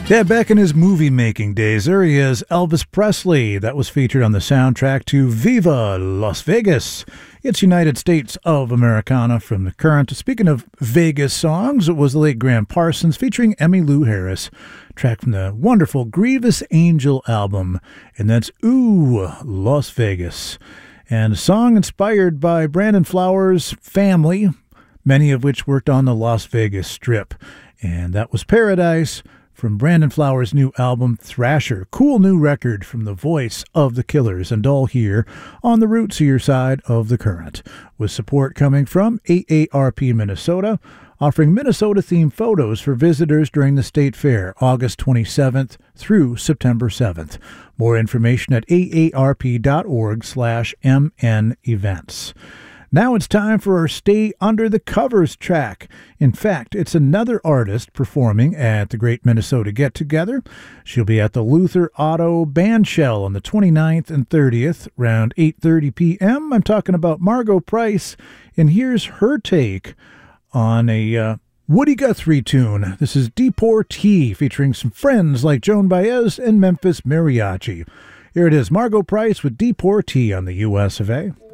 Yeah, back in his movie-making days, there he is, Elvis Presley. That was featured on the soundtrack to Viva Las Vegas. It's United States of Americana from The Current. Speaking of Vegas songs, it was the late Graham Parsons featuring Emmylou Harris, track from the wonderful Grievous Angel album, and that's Ooh, Las Vegas. And a song inspired by Brandon Flowers' family, many of which worked on the Las Vegas Strip. And that was Paradise from Brandon Flowers' new album, Thrasher. Cool new record from the voice of the Killers, and all here on the Rootsier side of The Current, with support coming from AARP Minnesota, offering Minnesota-themed photos for visitors during the State Fair, August 27th through September 7th. More information at aarp.org/mnevents. Now it's time for our Stay Under the Covers track. In fact, it's another artist performing at the Great Minnesota Get-Together. She'll be at the Luther Auto Bandshell on the 29th and 30th, around 8:30 p.m. I'm talking about Margo Price, and here's her take on a Woody Guthrie tune. This is Deportee, featuring some friends like Joan Baez and Memphis Mariachi. Here it is, Margo Price with Deportee on the US of A.